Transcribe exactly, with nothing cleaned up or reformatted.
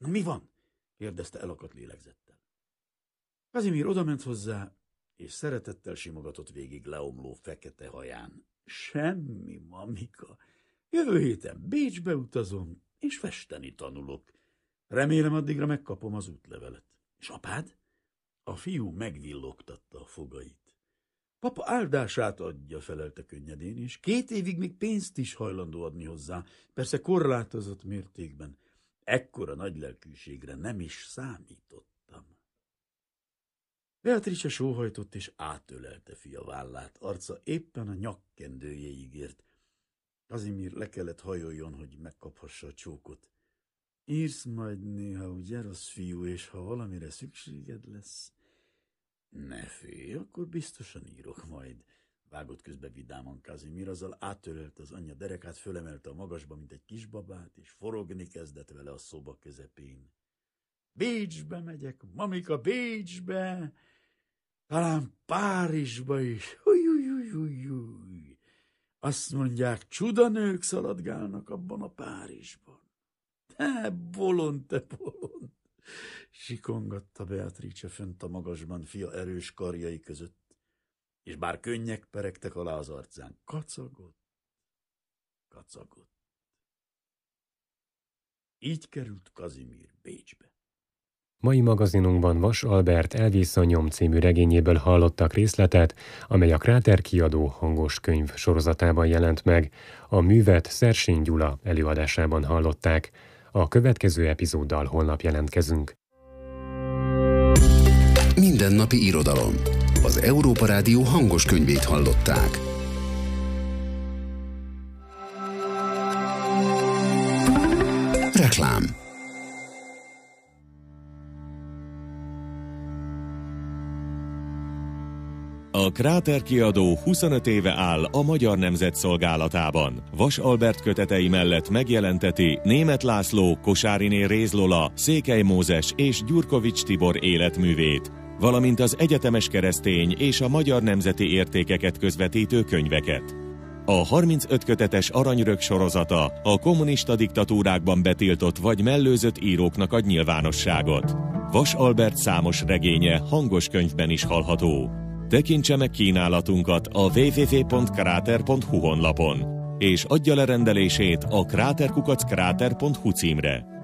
Mi van? kérdezte elakadt lélegzettel. Kazimír odament hozzá, és szeretettel simogatott végig leomló fekete haján. Semmi, mamika. Jövő héten Bécsbe utazom, és festeni tanulok. Remélem, addigra megkapom az útlevelet. És apád? A fiú megvillogtatta a fogait. Papa áldását adja, felelte könnyedén, és két évig még pénzt is hajlandó adni hozzá, persze korlátozott mértékben. Ekkora nagylelkűségre nem is számítottam. Beatrice sóhajtott, és átölelte fia vállát. Arca éppen a nyakkendőjéig ért. Kazimír le kellett hajoljon, hogy megkaphassa a csókot. Írsz majd néha, ugye, rossz fiú, és ha valamire szükséged lesz... Ne félj, akkor biztosan írok majd, vágott közbe vidáman Kazimír, azzal átölelte az anyja derekát, fölemelte a magasba, mint egy kisbabát, és forogni kezdett vele a szoba közepén. Bécsbe megyek, mamika, Bécsbe, talán Párizsba is. Hújjújjújjúj. Azt mondják, csudanők szaladgálnak abban a Párizsban. Te bolond, te bolond, sikongatta Beatrice fönt a magasban fia erős karjai között, és bár könnyek peregtek alá az arcán, kacagott, kacagott. Így került Kazimír Bécsbe. Mai magazinunkban Vas Albert Elvész a nyom című regényéből hallottak részletet, amely a Kráter kiadó hangos könyv sorozatában jelent meg. A művet Szersény Gyula előadásában hallották. A következő epizóddal holnap jelentkezünk. Mindennapi irodalom. Az Európa Rádió hangos könyvét hallották. Reklám. A Kráter kiadó huszonöt éve áll a Magyar Nemzet szolgálatában. Vas Albert kötetei mellett megjelenteti Németh László, Kosáriné Réz Lola, Székely Mózes és Gyurkovics Tibor életművét, valamint az egyetemes keresztény és a magyar nemzeti értékeket közvetítő könyveket. A harmincöt kötetes Aranyörök sorozata a kommunista diktatúrákban betiltott vagy mellőzött íróknak ad nyilvánosságot. Vas Albert számos regénye hangos könyvben is hallható. Tekintse meg kínálatunkat a double-u double-u double-u pont kráter pont hu honlapon, és adja le rendelését a kráter kukac kráter pont hu címre.